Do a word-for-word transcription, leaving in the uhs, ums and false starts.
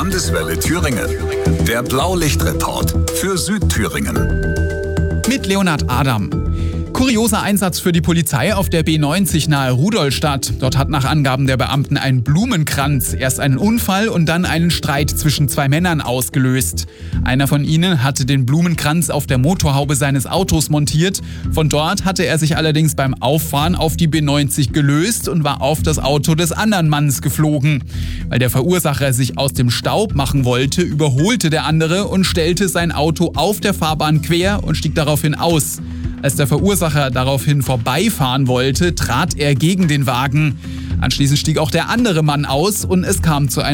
Landeswelle Thüringen. Der Blaulichtreport für Südthüringen. Mit Leonhard Adam. Kurioser Einsatz für die Polizei auf der B neunzig nahe Rudolstadt. Dort hat nach Angaben der Beamten ein Blumenkranz erst einen Unfall und dann einen Streit zwischen zwei Männern ausgelöst. Einer von ihnen hatte den Blumenkranz auf der Motorhaube seines Autos montiert. Von dort hatte er sich allerdings beim Auffahren auf die B neunzig gelöst und war auf das Auto des anderen Mannes geflogen. Weil der Verursacher sich aus dem Staub machen wollte, überholte der andere und stellte sein Auto auf der Fahrbahn quer und stieg daraufhin aus. Als der Verursacher daraufhin vorbeifahren wollte, trat er gegen den Wagen. Anschließend stieg auch der andere Mann aus und es kam zu einem